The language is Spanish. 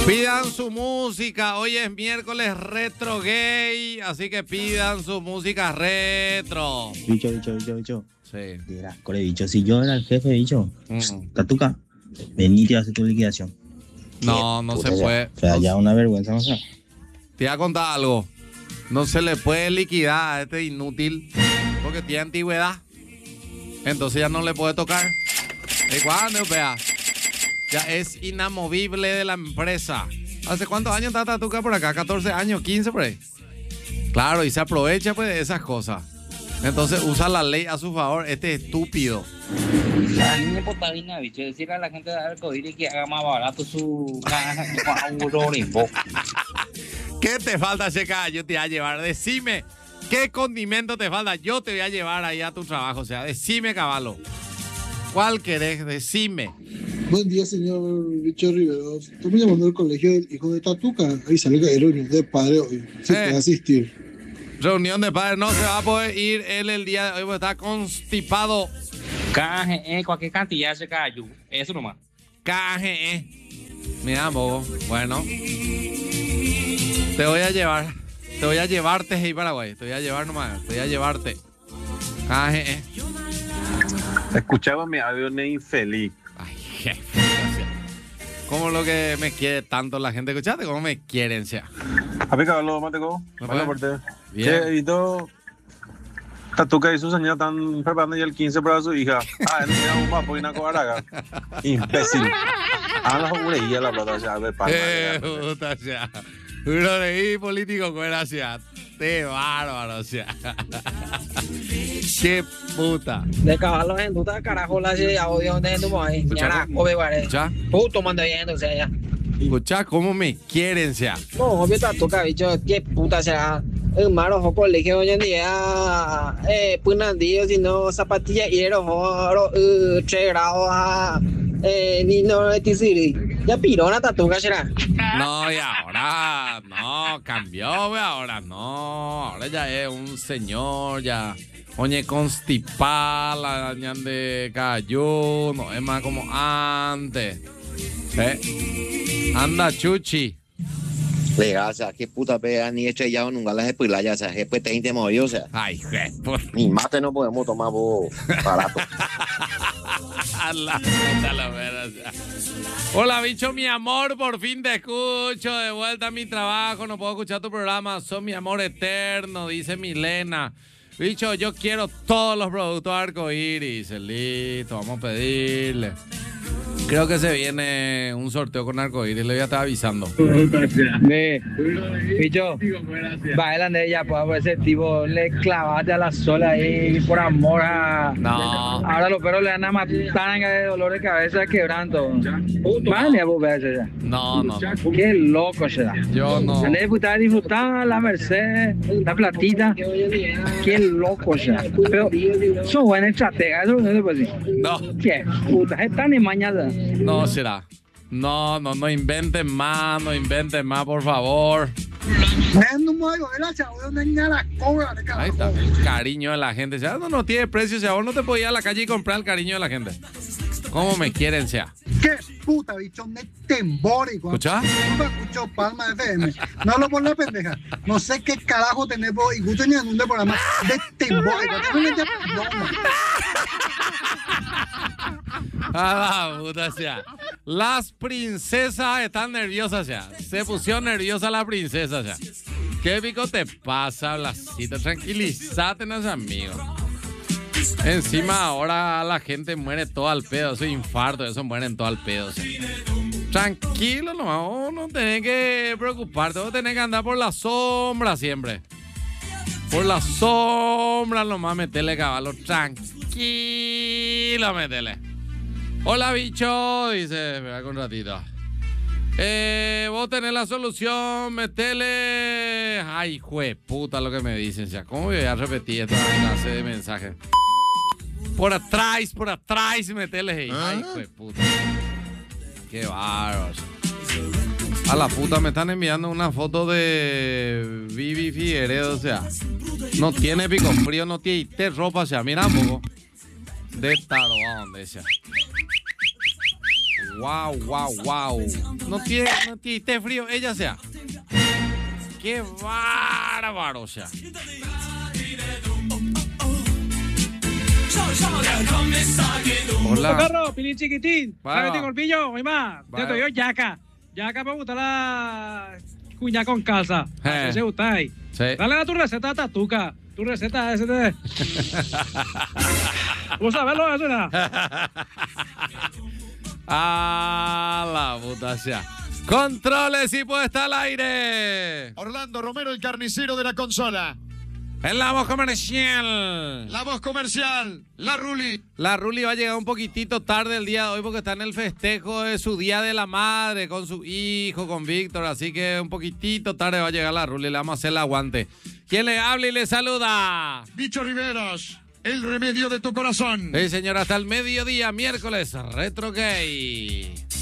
Pidan su música, hoy es miércoles retro gay, así que pidan su música retro. Bicho. Sí. Dirás, core, bicho, si yo era el jefe, bicho, Tatuca, vení y hace tu liquidación. No, no se Puta, puede. O sea, ya una vergüenza, o sea. Te voy a contar algo. No se le puede liquidar a este inútil porque tiene antigüedad. Entonces ya no le puede tocar. ¿Y cuándo, vea? Ya es inamovible de la empresa. ¿Hace cuántos años está Tatuca por acá? 14 años, 15 por ahí. Claro, y se aprovecha pues de esas cosas. Entonces usa la ley a su favor, este estúpido. A mí me importa bien, bicho. Decirle a la gente de Arcoíris que haga más barato su caja a un dólar. ¿Qué te falta, Checa? Yo te voy a llevar. Decime, ¿qué condimento te falta? Yo te voy a llevar ahí a tu trabajo. O sea, decime, caballo. ¿Cuál querés? Decime. Buen día, señor Bicho Rivero. Estamos llamando al colegio del hijo de Tatuca. Ahí sale que hay reunión de padre hoy. Se puede asistir. Reunión de padres. No se va a poder ir él el día de hoy porque está constipado. KGE, cualquier cantidad se cayó. Eso nomás. KGE. Mira, bobo. Bueno. Te voy a llevar. Te voy a llevarte, hey Paraguay. Te voy a llevar nomás. Te voy a llevarte. KGE. Escuchaba mi audio de infeliz. Ay, jefe. ¿Cómo lo que me quiere tanto la gente? ¿Escuchaste? ¿Cómo me quieren, sea? Papi, cabrón, mateco. Vale, parte. Bien. Y todo. Tatuca y su señora están preparando ya el 15 para su hija. Ah, él me un papo y una cobaraga. Imbécil. Ah, la juguería la plata, ya, de palma. Puta, sea. Uno de político con gracia. Qué bárbaro, o sea. Qué puta. De caballos en duda, carajo, la de audio de tu madre. Ya, ove, vale. ¿Escucha? Puto mando bien, o sea, ya. Escucha cómo me quieren, sea. No, obvio, Tatuca, bicho, qué puta, sea. Hermano, ojo, colegio hoy en día, punandillo, si no, zapatillas y oro, 3 grados, ni no, ya pirona, Tatuca, será. No, y ahora, no, cambió, ve, ahora no. Ahora ya es un señor, ya. Oye, constipada, la de cayó, no es más como antes. Anda, chuchi. Legal, o sea, qué puta pega ni estrellado nunca las espilaya, o sea, después te movió, o sea. Ay, Ni mate no podemos tomar vos barato. La puta la verdad. Hola, bicho, mi amor, por fin te escucho. De vuelta a mi trabajo, no puedo escuchar tu programa. Son mi amor eterno, dice Milena. Bicho, yo quiero todos los productos Arcoíris. Listo, vamos a pedirle. Creo que se viene un sorteo con Arcoíris, le voy a estar avisando. Bicho, va adelante ya, pues ese tipo le clavaste a la sola ahí por amor a. No. Ahora los perros le van a matar de dolor de cabeza quebrando. Vale, vos ves ya. No. Qué loco se da. Yo no. Le puta disfrutar la Mercedes, la platita. Qué loco se da. Pero son buenas estrategas, eso no se puede decir. No. ¿Qué? Puta, están en mañana. No será. No inventen más, por favor. Ahí está, cariño de la gente. sea, no tiene precio, sea, vos no te podías ir a la calle y comprar el cariño de la gente. ¿Cómo me quieren, sea? Qué puta, bicho, me tembórico. ¿Escuchá? Nunca escucho Palma FM. No hablo por la pendeja. No sé qué carajo tenés vos y gusto ni en un programa de tembórico. A la puta, sea. Las princesas están nerviosas, ya. Se pusieron nerviosa la princesa, ya. ¿Qué pico te pasa, Blasito? Tranquilízate, no es amigo. Encima ahora la gente muere todo al pedo. Eso es infarto, eso mueren todo al pedo. ¿Sí? Tranquilo nomás, vos no tenés que preocuparte. Vos tenés que andar por la sombra siempre. Por la sombra nomás metele, caballo. Tranquilo, metele. Hola, bicho, dice, espera un ratito. Vos tenés la solución, metele. Ay, jueputa lo que me dicen. Ya, ¿cómo voy a repetir esta clase de mensajes? Por atrás, metele. Ay, jueputa. Qué bárbaro. A la puta me están enviando una foto de Vivi Figueredo, o sea. No tiene pico frío, no tiene ropa, o sea, mira un poco. De taro, ¿a dónde sea? wow. No tiene té frío, ella sea. Qué bárbaro, o sea. Hola. Carro, pilín chiquitín. Va, ¿Sabes va. de golpillo? Hoy más. Va. Yo te digo yaca. Yaca me gusta la cuña con calza. ¿Se gusta ahí? Sí. Dale a tu receta a Tatuca. Tu receta es de... ¿Vos sabés lo que es una? A la puta sea. Controles y puesta al aire. Orlando Romero, el carnicero de la consola. En la voz comercial. La voz comercial, la Ruli. La Ruli va a llegar un poquitito tarde el día de hoy porque está en el festejo de su Día de la Madre con su hijo, con Víctor. Así que un poquitito tarde va a llegar la Ruli. Le vamos a hacer el aguante. ¿Quién le habla y le saluda? Bicho Riveros, el remedio de tu corazón. Sí, señor, hasta el mediodía, miércoles, Retro Gay.